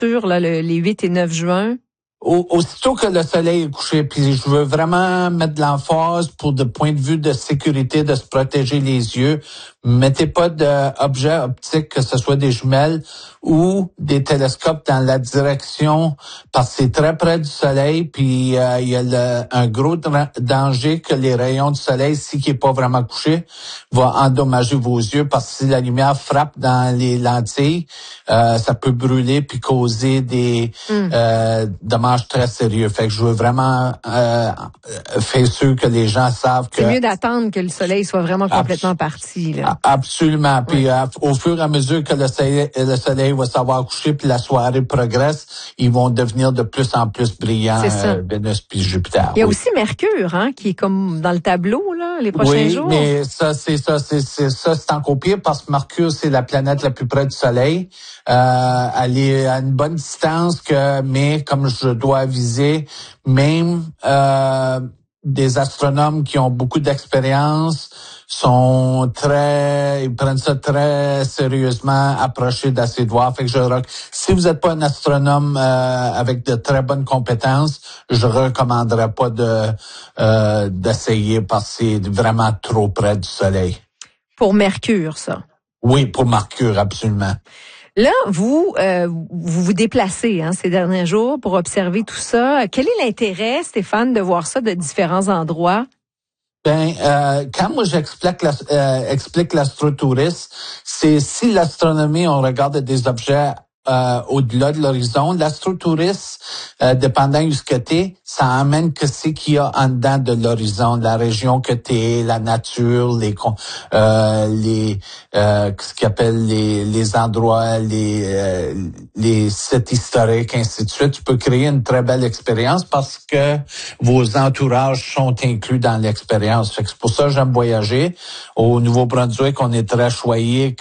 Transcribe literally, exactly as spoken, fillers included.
sur là, le, les huit et neuf juin? Aussitôt que le soleil est couché, puis je veux vraiment mettre de l'emphase pour de point de vue de sécurité, de se protéger les yeux. Mettez pas d'objets optiques, que ce soit des jumelles ou des télescopes dans la direction, parce que c'est très près du soleil, puis euh, il y a le, un gros danger que les rayons du soleil, si qui est pas vraiment couché, va endommager vos yeux, parce que si la lumière frappe dans les lentilles, euh, ça peut brûler puis causer des mm. euh, dommages très sérieux. Fait que je veux vraiment euh, faire sûr que les gens savent que... C'est mieux d'attendre que le soleil soit vraiment complètement parti, là. Absolument. Puis euh, au fur et à mesure que le soleil, le soleil va savoir coucher puis la soirée progresse, ils vont devenir de plus en plus brillants, euh, Vénus puis Jupiter. Il y a oui. aussi Mercure, hein, qui est comme dans le tableau là, les prochains oui, jours. Oui, mais ça, c'est ça, c'est, c'est ça, c'est encore pire parce que Mercure, c'est la planète la plus près du Soleil. Euh, elle est à une bonne distance que, mais comme je dois aviser, même euh, des astronomes qui ont beaucoup d'expérience sont très, ils prennent ça très sérieusement, approchés d'assez devoirs. Fait que je, si vous n'êtes pas un astronome euh, avec de très bonnes compétences, je recommanderais pas de euh, d'essayer parce que c'est vraiment trop près du Soleil. Pour Mercure, ça. Oui, pour Mercure, absolument. Là, vous, euh, vous vous déplacez hein, ces derniers jours pour observer tout ça. Quel est l'intérêt, Stéphane, de voir ça de différents endroits? Ben, euh, quand moi j'explique la, euh, explique l'astrotourisme, c'est si l'astronomie, on regarde des objets euh, au-delà de l'horizon, l'astrotourisme, euh, dépendant de ce que t'es, ça amène que c'est qu'il y a en dedans de l'horizon, la région que t'es, la nature, les euh, les euh, ce qu'ils appellent les les endroits, les euh, les sites historiques, ainsi de suite. Tu peux créer une très belle expérience parce que vos entourages sont inclus dans l'expérience. Fait que c'est pour ça que j'aime voyager. Au Nouveau-Brunswick, on est très choyé